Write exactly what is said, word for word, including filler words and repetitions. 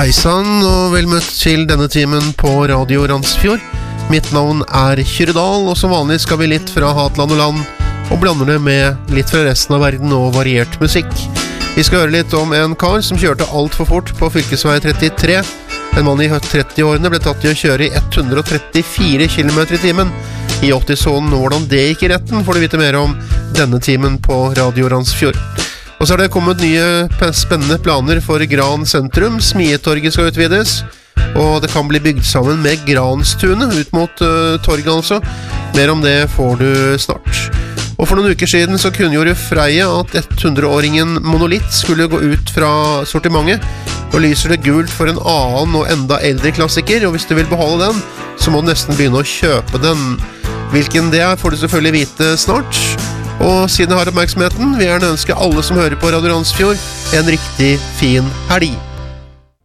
Hei sann, og vel møtt til denne timen på Radio Randsfjord. Mitt navn er Kyrre Dahl, og som vanlig skal vi litt fra hatland og land, og blander det med litt fra resten av verden og variert musikk. Vi skal høre litt om en kar som kjørte alt for fort på fylkesvei trettitre. En mann i tretti-årene ble tatt i å kjøre i ett hundre og trettifire kilometer i timen i åtti-sonen, og hvordan det gikk i retten får du vite mer om denne timen på Radio Randsfjord. Og så har det kommet nye spennende planer for Gran sentrum. Smietorget skal utvides, og det kan bli bygd sammen med Granstunet ut mot uh, torget altså. Mer om det får du snart. Og for noen uker siden så kunngjorde Freia at hundre-åringen Monolitt skulle gå ut fra sortimentet, og lyser det gult for en annen og enda eldre klassiker, og hvis du vil beholde den, så må du nesten begynne å kjøpe den. Hvilken det er får du selvfølgelig vite snart. Og siden jeg har oppmerksomheten, vil jeg gjerne ønske alle som hører på Radio Randsfjord en riktig fin helg.